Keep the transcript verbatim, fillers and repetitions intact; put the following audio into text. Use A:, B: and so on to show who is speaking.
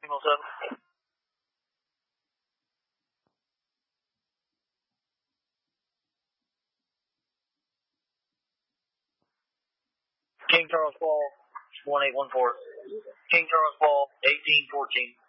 A: Signal seven. King Charles Ball, one eight one four. King Charles Ball, eighteen fourteen.